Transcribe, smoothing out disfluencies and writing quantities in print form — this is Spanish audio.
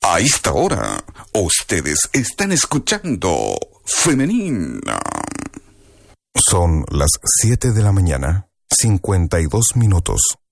A esta hora, ustedes están escuchando Femenina. Son las 7 de la mañana, 52 minutos.